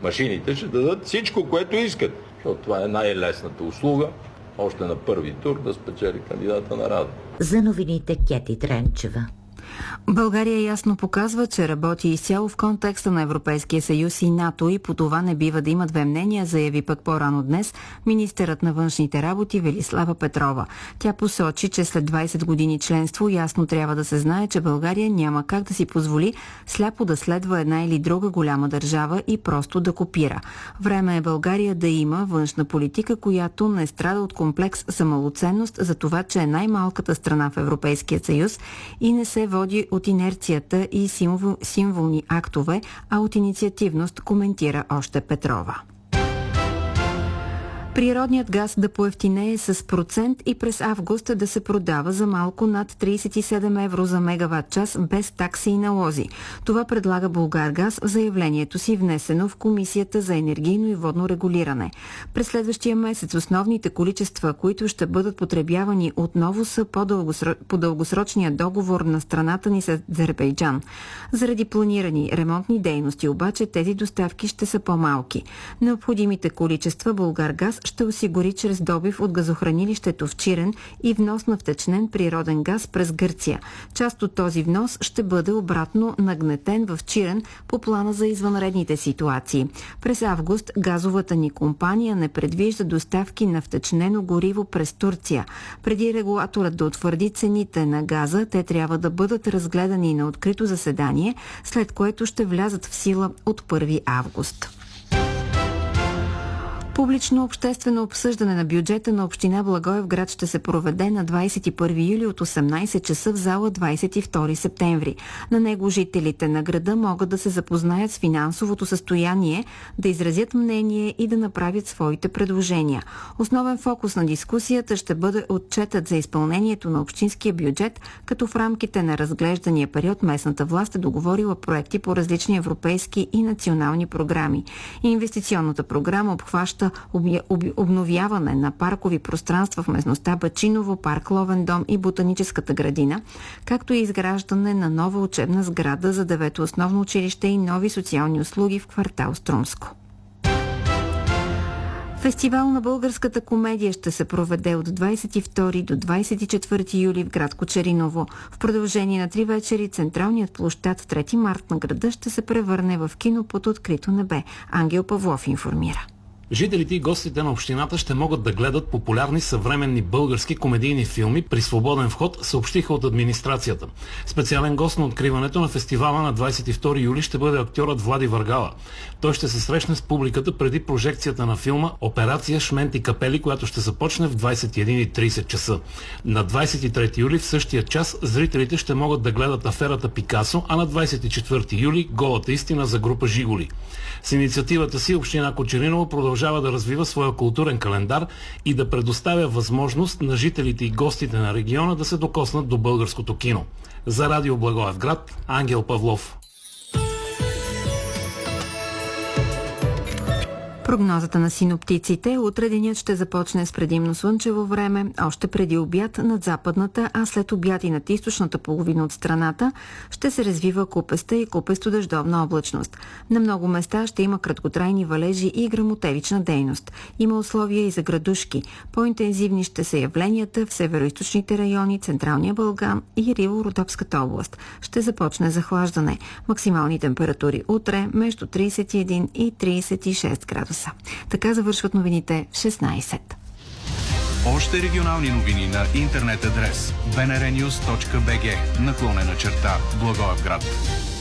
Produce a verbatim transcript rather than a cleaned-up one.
Машините ще дадат всичко, което искат, защото това е най-лесната услуга, още на първи тур да спечели кандидата на Рада. За новините Кети Тренчева. България ясно показва, че работи изцяло в контекста на Европейския съюз и НАТО и по това не бива да има две мнения, заяви пък по-рано днес министърът на външните работи Велислава Петрова. Тя посочи, че след двайсет години членство ясно трябва да се знае, че България няма как да си позволи сляпо да следва една или друга голяма държава и просто да копира. Време е България да има външна политика, която не страда от комплекс за малоценност за това, че е най-малката страна в Европейския съюз и не се води от инерцията и символ, символни актове, а от инициативност, коментира още Петрова. Природният газ да поевтинее с процент и през август да се продава за малко над трийсет и седем евро за мегаватт час без такси и налози. Това предлага Булгаргаз в заявлението си, внесено в Комисията за енергийно и водно регулиране. През следващия месец основните количества, които ще бъдат потребявани отново, са по, дългосро... по дългосрочния договор на страната ни с Азербайджан. Заради планирани ремонтни дейности обаче тези доставки ще са по-малки. Необходимите количества Булгаргаз ще осигури чрез добив от газохранилището в Чирен и внос на втечнен природен газ през Гърция. Част от този внос ще бъде обратно нагнетен в Чирен по плана за извънредните ситуации. През август газовата ни компания не предвижда доставки на втечнено гориво през Турция. Преди регулаторът да утвърди цените на газа, те трябва да бъдат разгледани на открито заседание, след което ще влязат в сила от първи август. Публично обществено обсъждане на бюджета на община Благоевград ще се проведе на двайсет и първи юли от осемнайсет часа в зала двайсет и втори септември. На него жителите на града могат да се запознаят с финансовото състояние, да изразят мнение и да направят своите предложения. Основен фокус на дискусията ще бъде отчетът за изпълнението на общинския бюджет, като в рамките на разглеждания период местната власт е договорила проекти по различни европейски и национални програми. Инвестиционната програма обхваща обновяване на паркови пространства в местността Бачиново, парк Ловен дом и ботаническата градина, както и изграждане на нова учебна сграда за девето основно училище и нови социални услуги в квартал Струмско. Фестивал на българската комедия ще се проведе от двайсет и втори до двайсет и четвърти юли в град Кочериново. В продължение на три вечери централният площад трети март на града ще се превърне в кино под открито небе. Ангел Павлов информира. Жителите и гостите на общината ще могат да гледат популярни съвременни български комедийни филми при свободен вход, съобщиха от администрацията. Специален гост на откриването на фестивала на двайсет и втори юли ще бъде актьорът Влади Варгала. Той ще се срещне с публиката преди прожекцията на филма Операция Шмент и капели, която ще започне в двайсет и един и трийсет часа. На двайсет и трети юли в същия час зрителите ще могат да гледат Аферата Пикасо, а на двайсет и четвърти юли Голата истина за група Жиголи. С инициативата си община Кочериново продължава да развива своя културен календар и да предоставя възможност на жителите и гостите на региона да се докоснат до българското кино. За Радио Благоевград, Ангел Павлов. Прогнозата на синоптиците: утре денят ще започне с предимно слънчево време, още преди обяд над западната, а след обяд и над източната половина от страната ще се развива купеста и купесто-дъждовна облачност. На много места ще има краткотрайни валежи и гръмотевична дейност. Има условия и за градушки. По-интензивни ще са явленията в североизточните райони, Централния Балкан и Риво-Родопската област. Ще започне захлаждане. Максимални температури утре между трийсет и един и трийсет и шест градуса. Така завършват новините в шестнайсет. Още регионални новини на интернет адрес би ен ар нюз точка би джи наклонена черта Благоевград.